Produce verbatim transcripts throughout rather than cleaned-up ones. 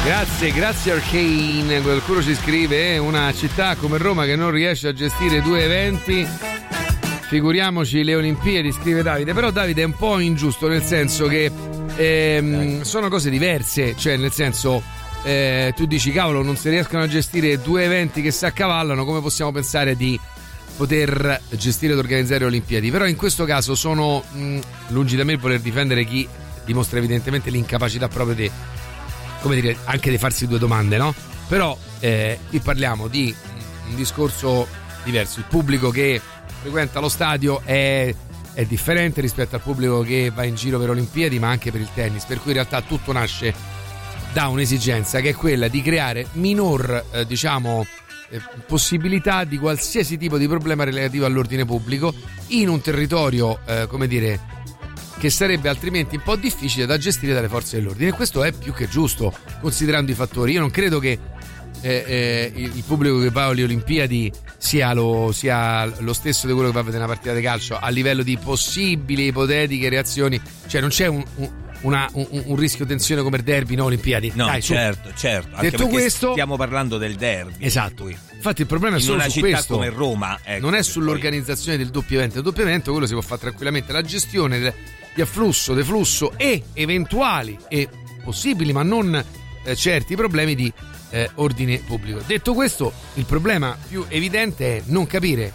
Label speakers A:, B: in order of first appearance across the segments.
A: Grazie, grazie Arcane. Qualcuno ci scrive: una città come Roma che non riesce a gestire due eventi, figuriamoci le Olimpiadi, scrive Davide. Però Davide è un po' ingiusto, nel senso che ehm, sono cose diverse, cioè nel senso eh, tu dici cavolo, non si riescono a gestire due eventi che si accavallano, come possiamo pensare di poter gestire ed organizzare le Olimpiadi? Però in questo caso sono mh, lungi da me il voler difendere chi dimostra evidentemente l'incapacità proprio di, come dire, anche di farsi due domande, no? Però eh, qui parliamo di un discorso diverso. Il pubblico che frequenta lo stadio è, è differente rispetto al pubblico che va in giro per Olimpiadi, ma anche per il tennis, per cui in realtà tutto nasce da un'esigenza che è quella di creare minor eh, diciamo eh, possibilità di qualsiasi tipo di problema relativo all'ordine pubblico in un territorio eh, come dire che sarebbe altrimenti un po' difficile da gestire dalle forze dell'ordine, e questo è più che giusto considerando i fattori. Io non credo che eh, eh, il pubblico che va alle Olimpiadi sia lo, sia lo stesso di quello che va a vedere una partita di calcio a livello di possibili ipotetiche reazioni, cioè non c'è un, un, una, un, un rischio tensione come il derby, no Olimpiadi.
B: No,
A: Dai,
B: certo,
A: su.
B: certo. Anche
A: Detto questo,
B: stiamo parlando del derby.
A: Esatto. Infatti il problema è
B: in
A: solo
B: una
A: su
B: città
A: questo,
B: come Roma, ecco,
A: non è sull'organizzazione poi del doppio evento. Il doppio evento quello si può fare tranquillamente, la gestione del, di afflusso, deflusso e eventuali e possibili ma non eh, certi problemi di eh, ordine pubblico. Detto questo, il problema più evidente è non capire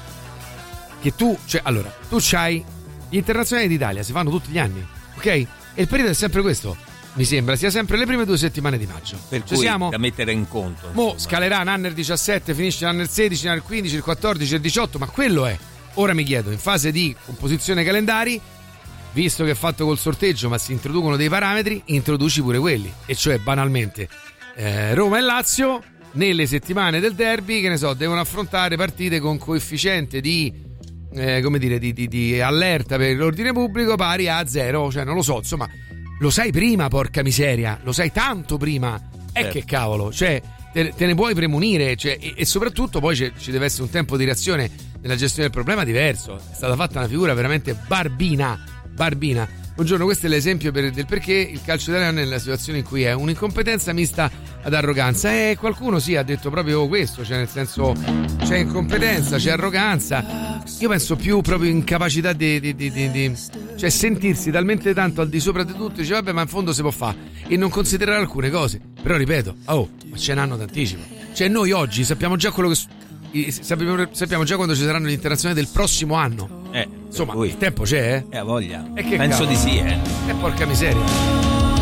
A: che tu, cioè allora, tu c'hai gli internazionali d'Italia, si fanno tutti gli anni, ok? E il periodo è sempre questo, mi sembra, sia sempre le prime due settimane di maggio.
B: Per
A: cioè
B: cui
A: siamo,
B: da mettere in conto.
A: mo scalerà l'anno diciassette, finisce l'anno sedici, l'anno quindici, il quattordici, il diciotto, ma quello è. Ora mi chiedo, in fase di composizione calendari, visto che è fatto col sorteggio ma si introducono dei parametri, introduci pure quelli, e cioè banalmente eh, Roma e Lazio nelle settimane del derby, che ne so, devono affrontare partite con coefficiente di eh, come dire di, di, di allerta per l'ordine pubblico pari a zero, cioè non lo so, insomma lo sai prima, porca miseria, lo sai tanto prima, e certo. Che cavolo, cioè te, te ne puoi premunire, cioè, e, e soprattutto poi ci deve essere un tempo di reazione nella gestione del problema diverso. È stata fatta una figura veramente barbina Barbina. Buongiorno, questo è l'esempio per, del perché il calcio italiano è nella situazione in cui è un'incompetenza mista ad arroganza. E qualcuno sì ha detto proprio questo, cioè nel senso c'è incompetenza, c'è arroganza. Io penso più proprio incapacità di, di, di, di, di cioè sentirsi talmente tanto al di sopra di tutto, dice vabbè ma in fondo si può fare, e non considerare alcune cose. Però ripeto, oh, ma ce n'hanno d'anticipo. Cioè noi oggi sappiamo già quello che Sappiamo, sappiamo già quando ci saranno gli internazionali del prossimo anno.
B: Eh,
A: insomma,
B: lui.
A: il tempo c'è, eh?
B: Eh, ha voglia.
A: E che
B: penso
A: cavolo?
B: di sì, eh.
A: E porca miseria.